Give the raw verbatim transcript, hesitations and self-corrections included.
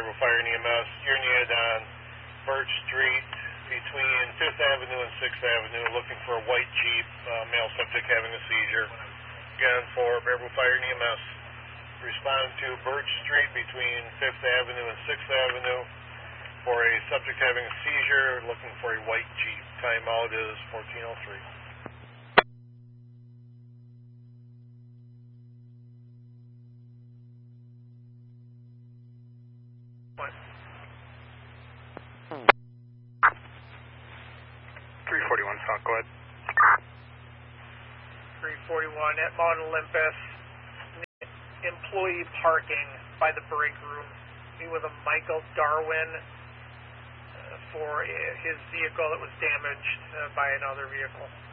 Bearville Fire and E M S. You're needed on Birch Street between fifth Avenue and sixth Avenue, looking for a white Jeep, uh, male subject having a seizure. Again, for Bearville Fire and E M S, respond to Birch Street between fifth Avenue and sixth Avenue for a subject having a seizure, looking for a white Jeep. Timeout is fourteen oh three. three forty-one, South, go ahead. three forty-one at Mount Olympus, employee parking by the break room. Be with a Michael Darwin uh, for uh, his vehicle that was damaged uh, by another vehicle.